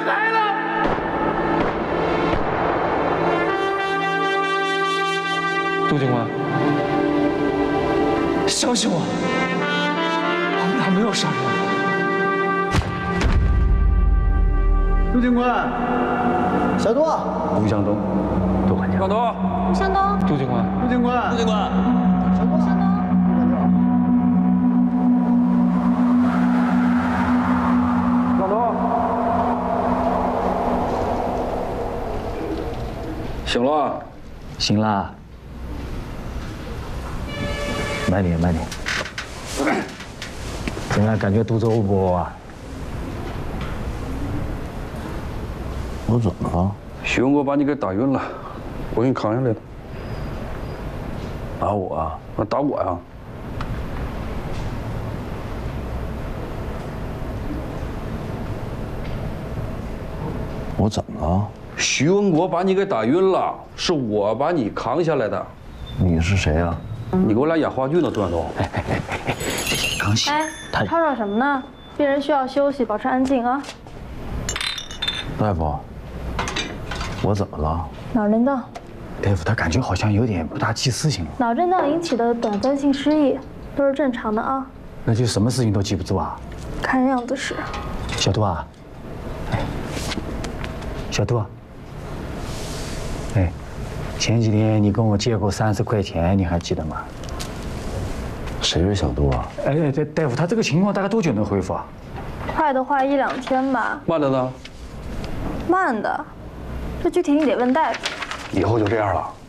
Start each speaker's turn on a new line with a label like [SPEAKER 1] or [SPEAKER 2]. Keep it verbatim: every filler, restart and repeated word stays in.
[SPEAKER 1] 孩了。杜警官，相信我，我们俩没有杀人。杜警官，
[SPEAKER 2] 小杜，
[SPEAKER 3] 吴向东，杜管家。
[SPEAKER 1] 小东，
[SPEAKER 4] 吴向东，
[SPEAKER 1] 杜警官，
[SPEAKER 2] 杜警官，
[SPEAKER 1] 杜警官，
[SPEAKER 2] 小杜，
[SPEAKER 4] 向东。
[SPEAKER 1] 向东，醒了，
[SPEAKER 3] 醒了，慢点，慢点。怎么样？感觉肚子饿不饿啊？
[SPEAKER 2] 我怎么了？
[SPEAKER 5] 徐文国把你给打晕了，我给你扛下来的。
[SPEAKER 2] 打我啊？
[SPEAKER 5] 啊，打我呀！
[SPEAKER 2] 我怎么了？
[SPEAKER 5] 徐文国把你给打晕了，是我把你扛下来的。
[SPEAKER 2] 你是谁呀？
[SPEAKER 5] 你给我俩演话剧呢，段总。
[SPEAKER 3] 哎哎哎哎哎，这些刚醒。
[SPEAKER 4] 哎，
[SPEAKER 3] 他
[SPEAKER 4] 吵吵什么呢？病人需要休息，保持安静啊。
[SPEAKER 2] 大夫，我怎么了？
[SPEAKER 4] 脑震荡，
[SPEAKER 3] 大夫，他感觉好像有点不大记事情了。
[SPEAKER 4] 脑震荡引起的短暂性失忆都是正常的啊。
[SPEAKER 3] 那就什么事情都记不住啊？
[SPEAKER 4] 看样子是。
[SPEAKER 3] 小杜啊，哎，小杜啊，哎，前几天你跟我借过三十块钱，你还记得吗？
[SPEAKER 2] 谁是小杜啊？
[SPEAKER 3] 哎哎，大大夫，他这个情况大概多久能恢复啊？
[SPEAKER 4] 快的话一两天吧，
[SPEAKER 5] 慢的呢？
[SPEAKER 4] 慢的，这具体你得问大夫。
[SPEAKER 5] 以后就这样了。